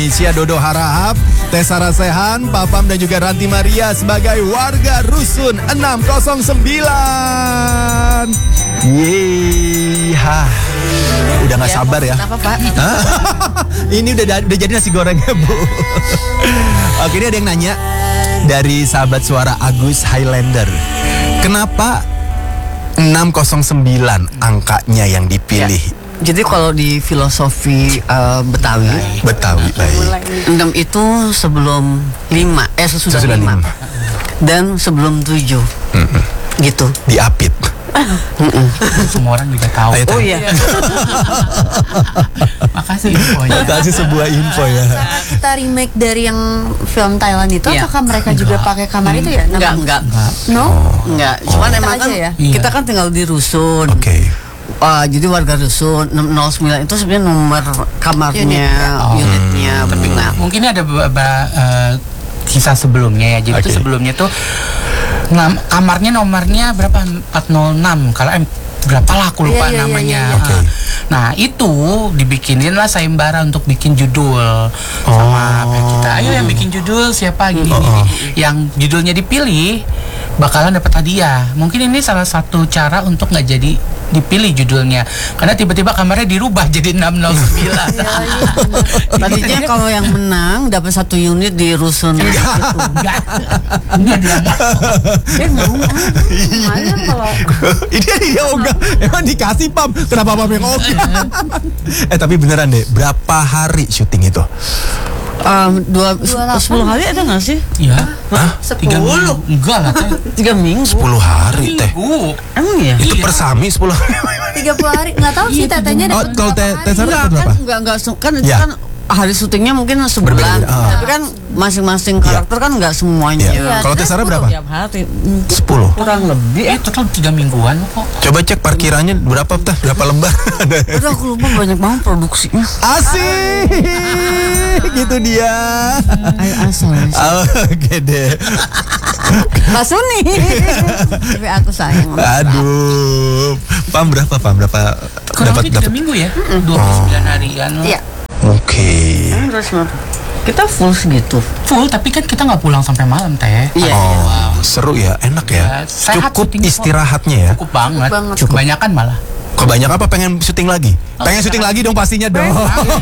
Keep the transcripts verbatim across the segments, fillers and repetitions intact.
Indonesia, Dodo Harahap, Tessa Rasehan, Papam dan juga Ranti Maria sebagai warga Rusun enam nol sembilan. Yeay, ha. Udah gak sabar ya. Kenapa, Pak? Ini udah udah jadi nasi gorengnya, Bu. Oke, ini ada yang nanya dari sahabat suara Agus Highlander. Kenapa enam nol sembilan angkanya yang dipilih? Ya. Jadi kalau di filosofi uh, Betawi, Betawi baik. enam itu sebelum lima, eh sesudah, Sesudah lima. lima. Dan sebelum tujuh, Mm-mm. gitu. Diapit. Semua orang juga tahu. Ayo, Oh iya. Makasih infonya. Kasih sebuah info ya. Saat kita remake dari yang film Thailand itu, Iya. apakah mereka juga pakai kamar itu ya? Enggak, Nama- enggak. No? Enggak. Cuman Kita emang aja kan ya? kita Iya. kan tinggal di rusun. Oke. Ah, jadi warga rusun enam nol sembilan itu sebenarnya nomor kamarnya, Unit. Oh. unitnya. Tapi Nah, mungkin ada beberapa uh, kisah sebelumnya ya. Jadi Oke. itu sebelumnya tuh nam- kamarnya nomornya berapa? empat nol enam. Kalau em berapa lah aku lupa Iya, iya, iya, namanya. iya, iya. Oke. Nah itu dibikinin lah sayembara untuk bikin judul sama pihak kita. Ayo yang bikin judul siapa gini, gini. Oh. Yang judulnya dipilih bakalan dapat hadiah. Mungkin ini salah satu cara untuk nggak jadi dipilih judulnya karena tiba-tiba kamarnya dirubah jadi enam nol sembilan. tadinya kalau yang menang dapat satu unit di rusun. Enggak. Enggak dia. Eh, mau ah. Gimana kalau Ini dia ogah. Emang dikasih Pam. Kenapa Pam yang ogah? Eh tapi beneran deh, berapa hari syuting itu? Um, dua, Dua delapan sepuluh hari ada nggak sih? Iya. Hah? Tiga minggu. Enggak lah. Teh. Tiga minggu. sepuluh hari teh. Minggu. Emang ya? Itu Iya. persami sepuluh hari. tiga puluh hari? Nggak tahu sih tetenya Oh, dapat kalau teh berapa teh hari. Sarah Enggak, dapat berapa? kan enggak enggak se- kan itu Ya. kan hari syutingnya mungkin sebulan. Berbeda-beda. Ah. Tapi kan masing-masing karakter kan enggak semuanya. Iya. Kalau teh Sarah berapa? Tiap hari. Hmm, sepuluh. kurang lebih. Eh, total tiga mingguan kok. Coba cek parkirannya berapa teh? Berapa lembar? Udah aku lupa banyak banget produksinya. Asik. Gitu dia. Ayo asal. Oh, Oke deh. Mbak Suni. Tapi aku sayang. Aduh. Pam berapa Pam? Berapa Kurang dapat lebih tiga dapat? minggu ya. dua puluh sembilan harian. Iya. Oke. Terus kita full segitu. Full tapi kan kita nggak pulang sampai malam teh. Iya. Oh, seru ya, enak ya. Ya, sehat Cukup syuting kok. istirahatnya ya. Cukup banget. banget. Cukup. Kebanyakan malah. Kebanyakan apa pengen syuting lagi? Pengen syuting lagi dong pastinya dong.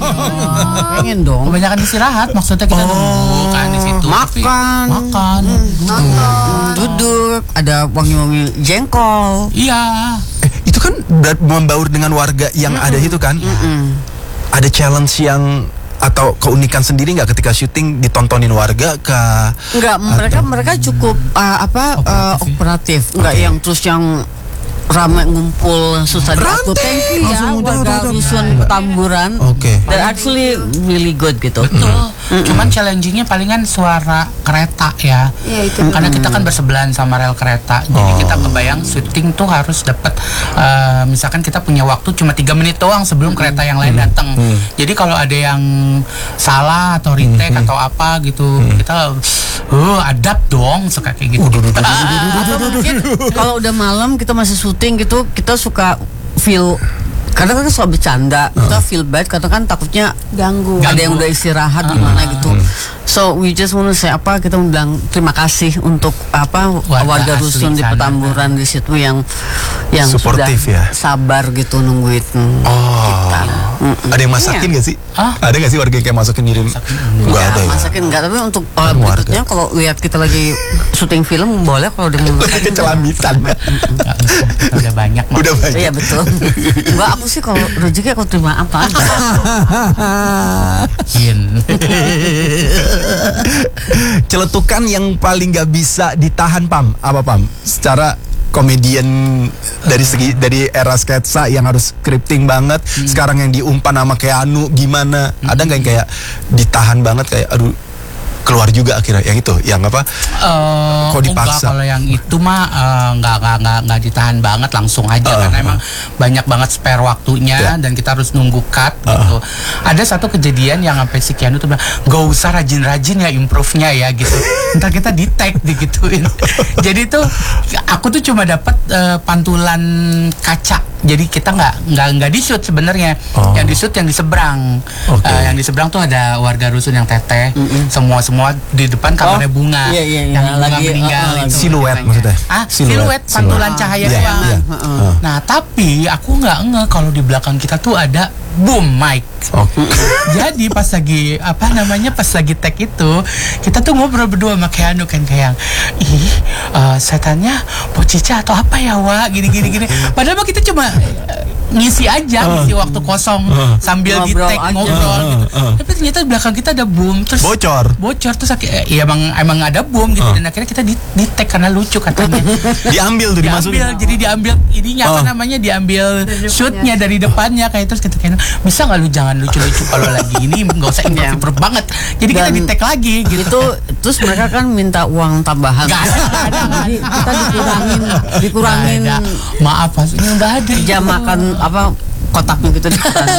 Pengen dong. Kebanyakan istirahat maksudnya kita nunggu kan di situ. Tapi- Makan. Makan. Hmm, duduk, ada wangi-wangi jengkol. Iya. Eh, itu kan ber- membaur dengan warga yang ada itu kan. Ada challenge yang atau keunikan sendiri nggak ketika syuting ditontonin warga kah? Enggak, mereka mereka cukup uh, apa uh, operatif. Enggak Oke. yang terus yang ramai ngumpul susah diatur. Thank you ya Langsung udah, warga udah, udah. rusun Petamburan. Oke. They're actually really good gitu. Betul. Cuman challengingnya palingan suara kereta ya. Iya, itu. Karena kita kan bersebelahan sama rel kereta. Jadi Oh. kita kebayang syuting tuh harus dapat eh, misalkan kita punya waktu cuma tiga menit doang sebelum kereta yang lain datang. Jadi kalau ada yang salah atau retake atau apa gitu, kita uh adapt dong suka kayak gitu. Atau mungkin kalau udah malam kita masih syuting gitu, kita suka feel kadang kan selalu bercanda, kita feel bad karena kan takutnya Ganggu. ada Ganggu. yang udah istirahat gimana gitu. So we just want to say apa kita mau bilang terima kasih untuk apa Warga warga, asli rusun di sana. Petamburan di situ yang yang Suportif sudah ya. sabar gitu nungguin Oh. kita. Ada yang masakin Iya. nggak sih? Hah? Ada nggak sih warga yang kayak masukin ngirim? Nggak ada ya. Masakin enggak, tapi untuk uh, Kan warga. berikutnya kalau lihat kita lagi syuting film boleh kalau dia mau masakin. Kecelamitan. Nggak, udah banyak. Mak. Udah banyak. Iya betul. Enggak, aku sih kalau rezeki aku terima apa aja. Yin. Celetukan yang paling nggak bisa ditahan Pam, apa Pam? Secara komedian dari segi dari era sketsa yang harus scripting banget, sekarang yang diumpan sama kayak Anu gimana? Ada nggak yang kayak ditahan banget kayak aduh keluar juga akhirnya yang itu, yang apa? Eh, Kok dipaksa? enggak, kalau yang itu mah eh, enggak, enggak, enggak, enggak ditahan banget, langsung aja Uh, karena uh. emang banyak banget spare waktunya Ya. dan kita harus nunggu cut gitu. Ada satu kejadian yang sampai si Keanu tuh bilang, gak usah rajin-rajin ya improve-nya ya gitu. Ntar kita di tag digituin. Jadi tuh aku tuh cuma dapat eh, pantulan kaca. Jadi kita nggak nggak nggak di shoot sebenarnya. Oh. Yang di shoot yang di seberang. Oke. Eh, yang di seberang tuh ada warga rusun yang teteh. Semua semua di depan kamarnya Oh, bunga. iya, iya, iya. Yang bunga Lagi, meninggal uh, uh, itu. Siluet maksudnya? Ah, Siluet, siluet, pantulan siluet. cahaya Iya, doang. iya. Uh. Nah, tapi aku nggak nge kalau di belakang kita tuh ada boom mic. Oke. Jadi pas lagi apa namanya pas lagi tag itu kita tuh ngobrol berdua sama Keanu kan kayak ih eh, setannya Pocica atau apa ya Wak gini gini gini. Padahal mah kita cuma eh, ngisi aja ngisi waktu kosong sambil di Ngobrol tag aja. ngobrol gitu. Uh, uh. Tapi ternyata di belakang kita ada boom terus Bocor. bocor terus akhirnya eh, ya emang emang ada boom gitu Uh. dan akhirnya kita di, di tag karena lucu katanya. Diambil tuh dimasukin. diambil jadi diambil ininya apa Oh. namanya diambil shootnya dari depannya kayak terus kita kayak bisa nggak lu jangan lucu-lucu kalau lagi ini nggak usah improve improve banget jadi kita Dan di tag lagi gitu. Itu terus mereka kan minta uang tambahan. Nggak ada, nggak ada, nggak Jadi ada. kita dikurangin dikurangin Nggak ada. Maaf maksudnya nggak ada jam makan apa kotaknya gitu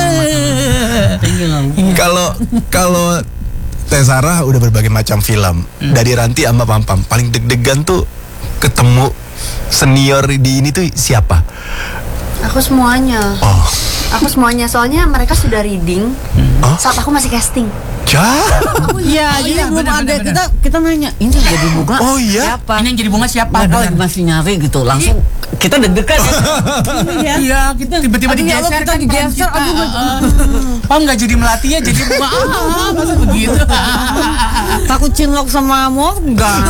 dikurangin. Kalau kalau Teh Sarah udah berbagai macam film dari Ranti sama Pam Pam, paling deg-degan tuh ketemu senior di ini tuh siapa? Aku semuanya. Oh, Aku semuanya soalnya mereka sudah reading Oh. saat aku masih casting. jah. Iya, Oh, jadi iya, belum benar, ada benar, kita kita nanya ini jadi bunga. Oh iya. Siapa? ini yang jadi bunga siapa Mereka Benar. lagi masih nyari gitu langsung kita deg-degan ya. Ini ya. Iya kita tiba-tiba Aduh, ya Allah, digeser kita kan peran digeser, kita. aduh, Heeh. Oh nggak jadi melati ya jadi bunga ah masa begitu. Takut cinlok sama Morgan.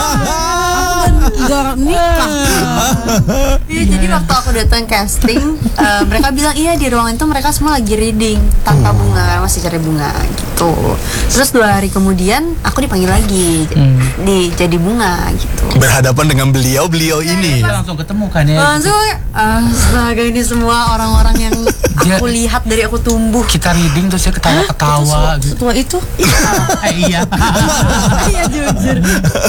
Enggak nikah. Iya, jadi waktu aku datang casting, eh, mereka bilang iya di ruangan itu mereka semua lagi reading tanpa bunga, masih cari bunga gitu. Terus dua hari kemudian aku dipanggil lagi di jadi bunga gitu. Berhadapan dengan beliau-beliau ini. Kita langsung ketemu kan ya. Langsung astaga ini semua orang-orang yang Dia- aku lihat dari aku tumbuh. Kita reading terus dia ketawa-ketawa gitu. Setua itu Eh, iya. Iya jujur.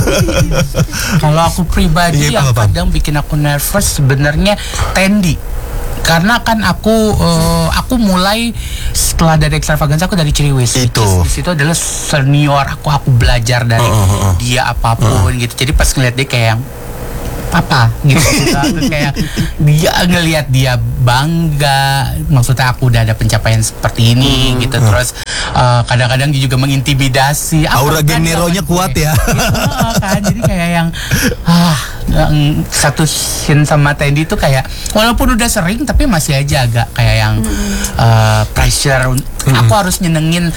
Kalau aku pribadi Iya, yang apa, apa? kadang bikin aku nervous sebenarnya Tendi. Karena kan aku eh, aku mulai setelah dari Extravaganza aku dari Ciriwis. Itu. Di situ adalah senior aku aku belajar dari Oh, oh, oh. dia apapun gitu. Jadi pas ngeliat dia kayak yang apa gitu Terus kayak dia ngelihat dia bangga maksudnya aku udah ada pencapaian seperti ini gitu terus eh, kadang-kadang dia juga mengintimidasi Apa Aura kan generonya jawaban kuat gue? ya. Gitu, kan jadi kayak yang ah yang satu scene sama Tendi itu kayak walaupun udah sering tapi masih aja agak kayak yang eh, pressure aku harus nyenengin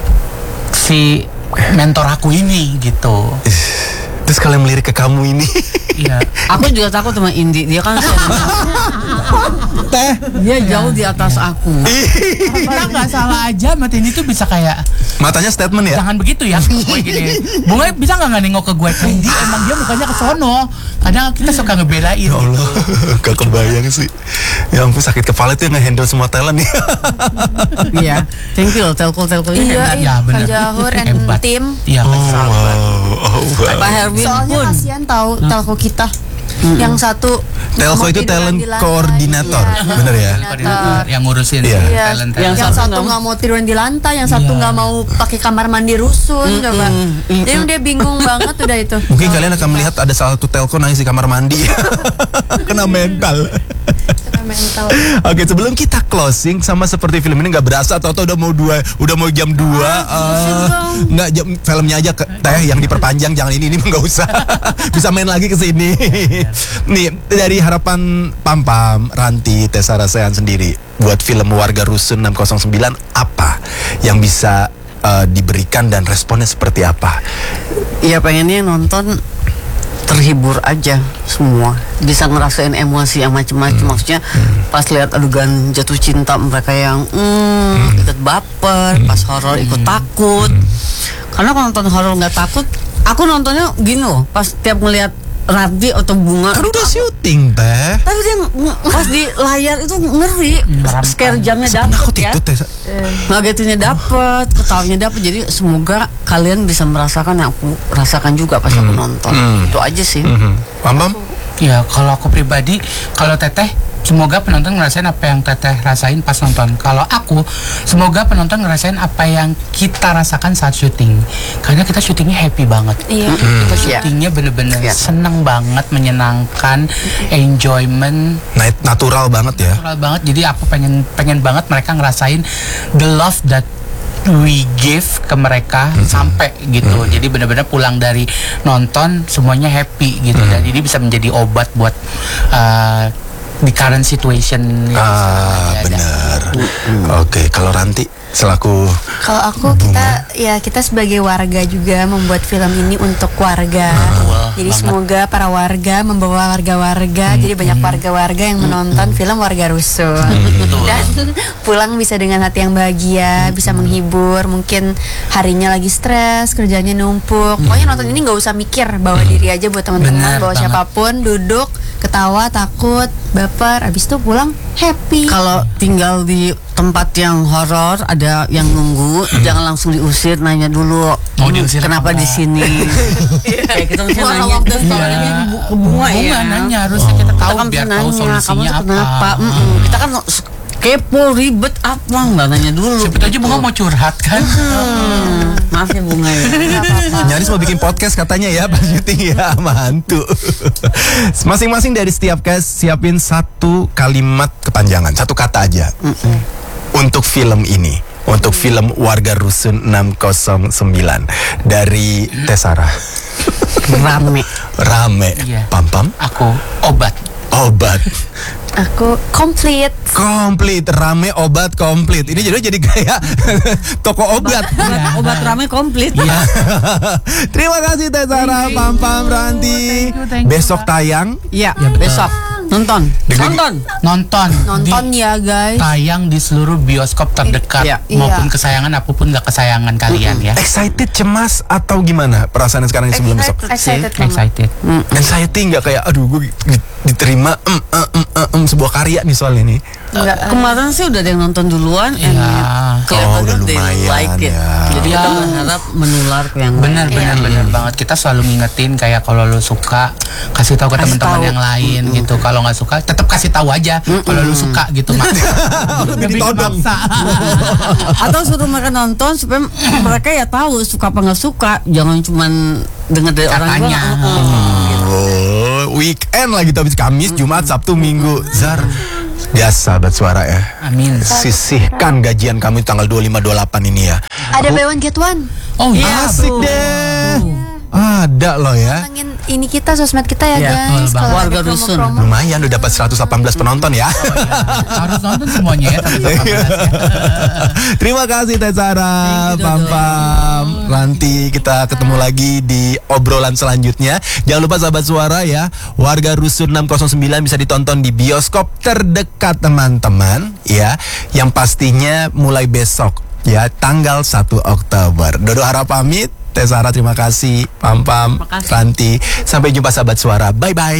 si mentor aku ini gitu. Terus kalian melirik ke kamu ini. Iya. aku juga takut sama Indi dia kan Teh. dia jauh di atas aku. Kita nggak salah aja Mbak Tendi tuh bisa kayak Matanya statement ya. jangan begitu ya gue gini bunga bisa nggak nggak nengok ke gue Tendi emang dia mukanya ke sono kadang kita suka ngebelain Ya Allah, gak kebayang sih. Ya ampun sakit kepala itu yang nge-handle semua talent nih. Iya, thank you loh telco-telco ini Iya, hebat. iya. ya benar Kak Jahur and Hebat. tim. Iya Oh benar. wow, oh wow. Pak Herwin Soalnya pun kasihan tahu telco kita. Yang satu Telco mau itu tiduran talent di lantai. koordinator, Iya, bener ya? Koordinator yang ngurusin Iya. Iya. talent Yang, Yang satu satu nggak mau tiduran di lantai, yang satu Iya. nggak mau pakai kamar mandi rusun, coba. Jadi dia bingung banget udah itu. Mungkin kalian akan melihat ada salah satu telco nangis di kamar mandi. Kena mental. Kena mental. Oke, sebelum kita closing sama seperti film ini nggak berasa atau udah mau dua, udah mau jam dua. eh, nggak jam filmnya aja ke, teh yang diperpanjang jangan ini ini mah nggak usah. Bisa main lagi ke sini. Nih dari harapan Pam Pam, Ranti, Teh Sarah Sehan sendiri buat film Warga Rusun enam nol sembilan apa yang bisa eh, diberikan dan responnya seperti apa? Iya pengennya nonton terhibur aja semua, bisa ngerasain emosi yang macam-macam. Maksudnya pas lihat adegan jatuh cinta mereka yang mm, ikut baper, pas horor ikut takut. Karena kalau nonton horor nggak takut, aku nontonnya gini loh, pas tiap ngelihat Ranti atau Bunga. Kan udah syuting teh. Tapi dia ng- pas di layar itu ngeri, scare jamnya Penakut dapet ya, itu teh. ngagetinnya dapet, ketawanya dapet. Jadi semoga kalian bisa merasakan yang aku rasakan juga pas aku nonton. Hmm. Itu aja sih. Mhm. Pam Pam? Ya kalau aku pribadi, kalau Teteh, semoga penonton ngerasain apa yang Teteh rasain pas nonton. Kalau aku, semoga penonton ngerasain apa yang kita rasakan saat syuting. Karena kita syutingnya happy banget. Iya. Kita syutingnya bener-bener Iya. seneng banget, menyenangkan, enjoyment, Nat- natural banget ya. natural banget. Jadi aku pengen pengen banget mereka ngerasain the love that we give ke mereka sampai gitu. Jadi benar-benar pulang dari nonton semuanya happy gitu. Dan ini bisa menjadi obat buat uh, di current situation yang Ah, sekarang ada. benar. Oke, kalau Ranti selaku Kalau aku kita ya kita sebagai warga juga membuat film ini untuk warga. Jadi banget. semoga para warga membawa warga-warga. Jadi banyak warga-warga yang menonton film Warga Rusun dan pulang bisa dengan hati yang bahagia, bisa menghibur. Mungkin harinya lagi stres, kerjanya numpuk. Pokoknya nonton ini nggak usah mikir, bawa diri aja buat teman-teman, Benar bawa banget. siapapun, duduk, ketawa, takut, baper, abis itu pulang happy. Kalau tinggal di tempat yang horor, ada yang nunggu, jangan langsung diusir, nanya dulu. Mau diusir kenapa apa di enggak?" sini? Kayak kita misalnya Wah, nanya waktu "Iya, story-nya ke Bu- ke bunga ya. Bunga nanya, harusnya kita tahu Kita kan biar bisa tahu nanya, solusinya kamu tuh apa. kenapa? Mm-mm. Kita kan kepo, ribet apa? Nggak nanya dulu. Siapa tahu aja Bunga mau curhat kan. Hmm, maaf ya Bunga ya. Nggak apa-apa. nyaris mau bikin podcast katanya ya pas syuting ya sama hantu. Masing-masing dari setiap cast siapin satu kalimat kepanjangan, satu kata aja. Untuk film ini, untuk film Warga Rusun enam nol sembilan dari Tesara. Rame. Rame. Iya. Pam Pam. Aku obat. Obat. Aku komplit. Komplit. Rame obat komplit. Ini jadi jadi kayak toko obat. Obat, obat rame komplit. Iya. Terima kasih Tesara, Pam Pam, Ranti. Thank you, thank you, Besok tayang. Iya, besok nonton. Deg-deg- Nonton. Nonton. Nonton di, ya guys. tayang di seluruh bioskop terdekat Iya. maupun Iya. kesayangan apapun nggak kesayangan kalian ya. Excited, cemas atau gimana perasaan sekarang sebelum besok? Excited banget. Excited. Anxiety nggak kayak aduh gue di- diterima em, em, em, em, em, sebuah karya nih soal ini. Enggak. Kemarin sih udah ada yang nonton duluan, and Iya. Oh, udah kelihatannya they lumayan like it. ya. Jadi Iya. kita berharap menular ke yang Benar lain. benar benar banget. Kita selalu ngingetin kayak kalau lu suka kasih tahu ke Kasih teman-teman tahu. yang lain gitu. Kalau nggak suka tetap kasih tahu aja kalau lu suka gitu mak. Lebih ditodong. kemaksa. Atau suruh mereka nonton supaya mereka ya tahu suka apa nggak suka. Jangan cuman dengar dari orang Katanya. doang. Oh, weekend lagi tapi Kamis, Jumat, Sabtu, Minggu. Zar, ya sahabat suara ya. Amin. Sisihkan gajian kamu di tanggal dua puluh lima dua puluh delapan ini ya. Ada buy one get one. Oh iya. Asik deh. Ada loh ya. Pantengin ini kita sosmed kita ya Iya, guys. betul Kalau banget. ada Warga Rusun. promo-promo. Lumayan udah dapat seratus delapan belas penonton ya. Harus nonton semuanya ya. Tapi Terima kasih Tesara, Thank you, Pam Dodo. Pam, Ranti. Kita ketemu lagi di obrolan selanjutnya. Jangan lupa sahabat suara ya, Warga Rusun enam nol sembilan bisa ditonton di bioskop terdekat teman-teman ya. Yang pastinya mulai besok ya, tanggal satu Oktober. Dodo harap pamit. Tesara terima kasih, Pam Pam, Terima kasih. Ranti. Sampai jumpa sahabat suara. Bye bye.